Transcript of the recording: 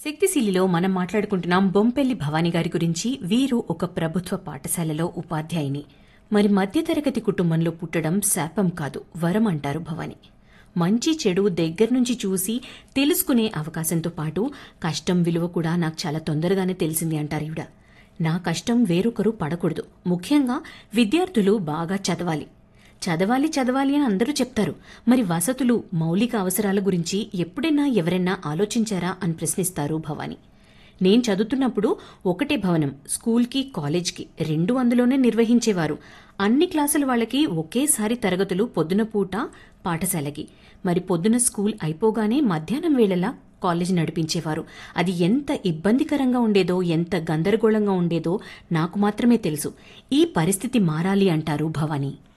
శక్తిశీలిలో మనం మాట్లాడుకుంటున్నాం బొంపెల్లి భవానీ గారి గురించి. వీరు ఒక ప్రభుత్వ పాఠశాలలో ఉపాధ్యాయుని. మరి మధ్యతరగతి కుటుంబంలో పుట్టడం శాపం కాదు, వరం అంటారు భవానీ. మంచి చెడు దగ్గర్నుంచి చూసి తెలుసుకునే అవకాశంతో పాటు కష్టం విలువ కూడా నాకు చాలా తొందరగానే తెలిసింది అంటారు ఈవిడ. నా కష్టం వేరొకరు పడకూడదు, ముఖ్యంగా విద్యార్థులు బాగా చదవాలి చదవాలి అని అందరూ చెప్తారు. మరి వసతులు, మౌలిక అవసరాల గురించి ఎప్పుడైనా ఎవరైనా ఆలోచించారా అని ప్రశ్నిస్తారు భవానీ. నేను చదువుతున్నప్పుడు ఒకటే భవనం, స్కూల్కి కాలేజ్కి రెండు అందులోనే నిర్వహించేవారు. అన్ని క్లాసుల వాళ్ళకి ఒకేసారి తరగతులు పొద్దున పూట పాఠశాలకి, మరి పొద్దున స్కూల్ అయిపోగానే మధ్యాహ్నం వేళలా కాలేజ్ నడిపించేవారు. అది ఎంత ఇబ్బందికరంగా ఉండేదో, ఎంత గందరగోళంగా ఉండేదో నాకు మాత్రమే తెలుసు. ఈ పరిస్థితి మారాలి అంటారు భవానీ.